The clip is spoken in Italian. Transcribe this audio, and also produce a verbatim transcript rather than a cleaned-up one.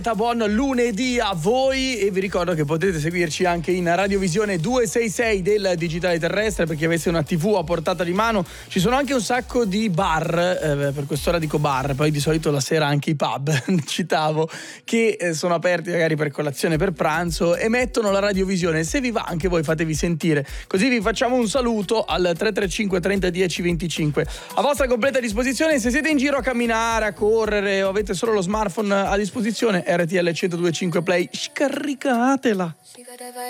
Buon lunedì a voi e vi ricordo che potete seguirci anche in radiovisione duecentosessantasei del digitale terrestre per chi avesse una tivù a portata di mano. Ci sono anche un sacco di bar, eh, per quest'ora dico bar, poi di solito la sera anche i pub, citavo, che eh, sono aperti magari per colazione, per pranzo e mettono la radiovisione. Se vi va anche voi fatevi sentire, così vi facciamo un saluto al tre tre cinque trenta dieci venticinque a vostra completa disposizione. Se siete in giro a camminare, a correre o avete solo lo smartphone a disposizione, R T L centodue e cinque Play, scaricatela.